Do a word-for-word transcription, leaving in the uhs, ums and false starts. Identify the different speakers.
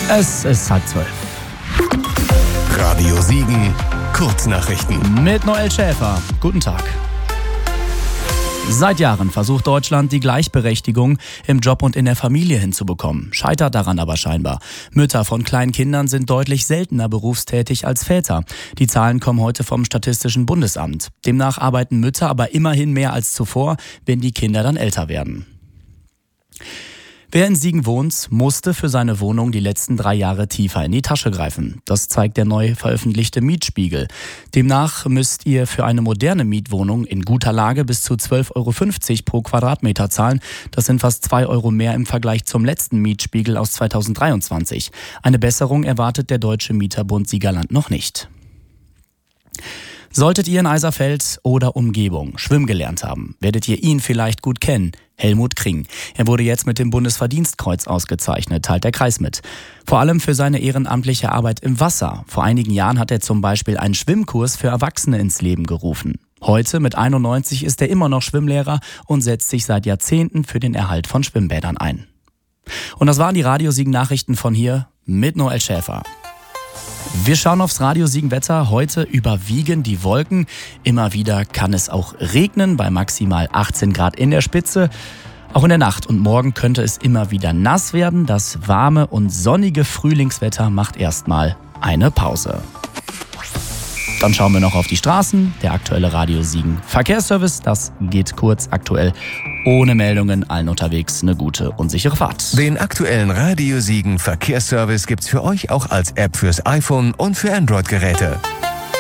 Speaker 1: Es ist halb zwölf.
Speaker 2: Radio Siegen, Kurznachrichten.
Speaker 1: Mit Noel Schäfer. Guten Tag. Seit Jahren versucht Deutschland, die Gleichberechtigung im Job und in der Familie hinzubekommen. Scheitert daran aber scheinbar. Mütter von kleinen Kindern sind deutlich seltener berufstätig als Väter. Die Zahlen kommen heute vom Statistischen Bundesamt. Demnach arbeiten Mütter aber immerhin mehr als zuvor, wenn die Kinder dann älter werden. Wer in Siegen wohnt, musste für seine Wohnung die letzten drei Jahre tiefer in die Tasche greifen. Das zeigt der neu veröffentlichte Mietspiegel. Demnach müsst ihr für eine moderne Mietwohnung in guter Lage bis zu zwölf Euro fünfzig pro Quadratmeter zahlen. Das sind fast zwei Euro mehr im Vergleich zum letzten Mietspiegel aus zweitausenddreiundzwanzig. Eine Besserung erwartet der Deutsche Mieterbund Siegerland noch nicht. Solltet ihr in Eiserfeld oder Umgebung schwimmen gelernt haben, werdet ihr ihn vielleicht gut kennen. Helmut Kring. Er wurde jetzt mit dem Bundesverdienstkreuz ausgezeichnet, teilt der Kreis mit. Vor allem für seine ehrenamtliche Arbeit im Wasser. Vor einigen Jahren hat er zum Beispiel einen Schwimmkurs für Erwachsene ins Leben gerufen. Heute mit einundneunzig ist er immer noch Schwimmlehrer und setzt sich seit Jahrzehnten für den Erhalt von Schwimmbädern ein. Und das waren die Radio Siegen Nachrichten von hier mit Noel Schäfer. Wir schauen aufs Radio Siegen Wetter. Heute überwiegen die Wolken. Immer wieder kann es auch regnen bei maximal achtzehn Grad in der Spitze. Auch in der Nacht und morgen könnte es immer wieder nass werden. Das warme und sonnige Frühlingswetter macht erstmal eine Pause. Dann schauen wir noch auf die Straßen. Der aktuelle Radio Siegen Verkehrsservice, das geht kurz aktuell. Ohne Meldungen, allen unterwegs eine gute und sichere Fahrt.
Speaker 2: Den aktuellen Radio Siegen Verkehrsservice gibt's für euch auch als App fürs iPhone und für Android-Geräte.